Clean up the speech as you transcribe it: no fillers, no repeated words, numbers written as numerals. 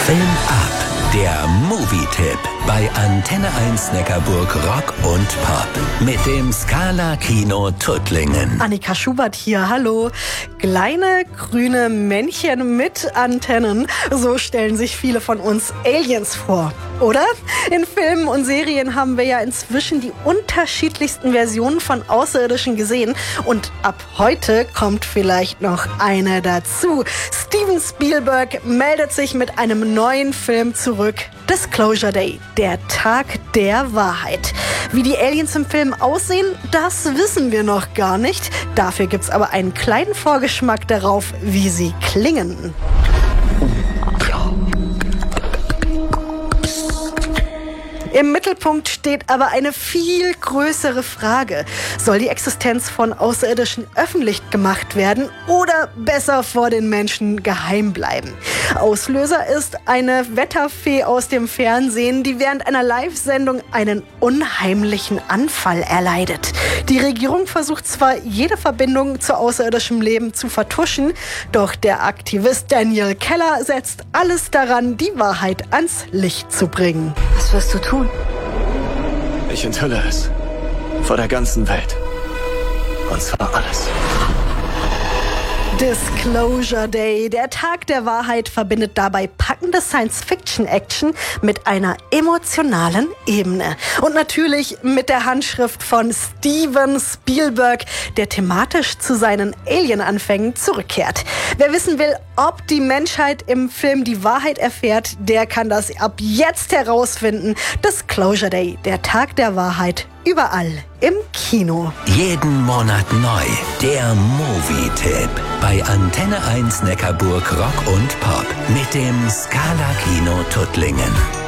Film ab, der Movie-Tipp bei Antenne 1 Neckarburg Rock und Pop mit dem Scala Kino Tuttlingen. Annika Schubert hier, hallo. Kleine grüne Männchen mit Antennen, so stellen sich viele von uns Aliens vor, oder? In Filmen und Serien haben wir ja inzwischen die unterschiedlichsten Versionen von Außerirdischen gesehen und ab heute kommt vielleicht noch eine dazu. Steven Spielberg meldet sich mit einem neuen Film zurück. Disclosure Day, der Tag der Wahrheit. Wie die Aliens im Film aussehen, das wissen wir noch gar nicht. Dafür gibt's aber einen kleinen Vorgeschmack darauf, wie sie klingen. Im Mittelpunkt steht aber eine viel größere Frage. Soll die Existenz von Außerirdischen öffentlich gemacht werden oder besser vor den Menschen geheim bleiben? Auslöser ist eine Wetterfee aus dem Fernsehen, die während einer Live-Sendung einen unheimlichen Anfall erleidet. Die Regierung versucht zwar, jede Verbindung zu außerirdischem Leben zu vertuschen, doch der Aktivist Daniel Keller setzt alles daran, die Wahrheit ans Licht zu bringen. Was wirst du tun? Ich enthülle es. Vor der ganzen Welt. Und zwar alles. Disclosure Day, der Tag der Wahrheit, verbindet dabei packende Science-Fiction-Action mit einer emotionalen Ebene. Und natürlich mit der Handschrift von Steven Spielberg, der thematisch zu seinen Alien-Anfängen zurückkehrt. Wer wissen will, ob die Menschheit im Film die Wahrheit erfährt, der kann das ab jetzt herausfinden. Disclosure Day, der Tag der Wahrheit, überall im Kino. Jeden Monat neu, der Movie-Tipp bei Antenne 1 Neckarburg Rock und Pop mit dem Scala Kino Tuttlingen.